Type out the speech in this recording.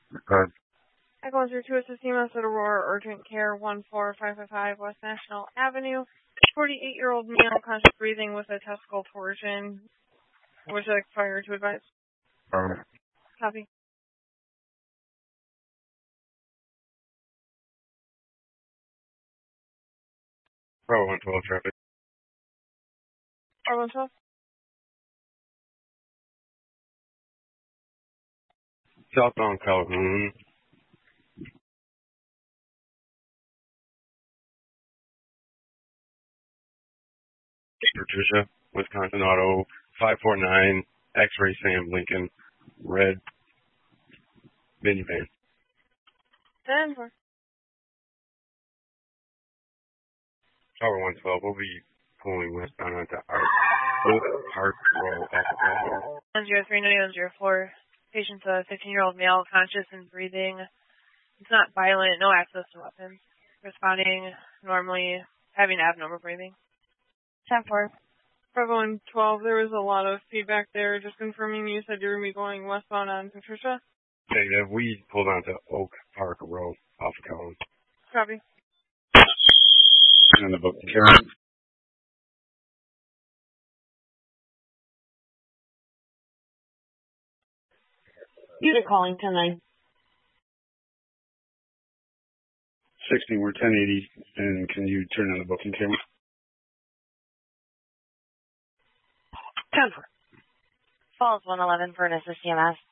Good. I go through to assist CMS at Aurora Urgent Care 14555 West National Avenue. 48-year-old male, conscious breathing with a testicle torsion. Would you like fire to advise? Copy. Bravo 112 traffic. 112? Southbound Calhoun. Patricia, Wisconsin Auto 549, X-Ray Sam Lincoln, red minivan. 10-4. Tower 112 will be pulling westbound onto Oak Park Road. 103-90-04. Patient's a 15-year-old male, conscious and breathing. It's not violent, no access to weapons. Responding normally, having abnormal breathing. 10-4. Bravo 112, there was a lot of feedback there. Just confirming you said you were going westbound on Patricia? Yeah, we pulled onto Oak Park Road off of Calhoun. Copy. And the book Karen. Unit calling 10-9. 60, we're 1080, and can you turn on the booking camera? 10-4. Falls 111 for an assist CMS.